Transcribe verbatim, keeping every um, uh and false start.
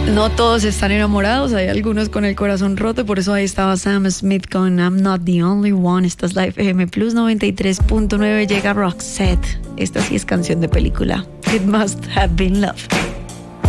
No todos están enamorados, hay algunos con el corazón roto, por eso ahí estaba Sam Smith con I'm Not the Only One. Esta es la F M Plus noventa y tres punto nueve, llega Roxette. Esta sí es canción de película. It Must Have Been Love.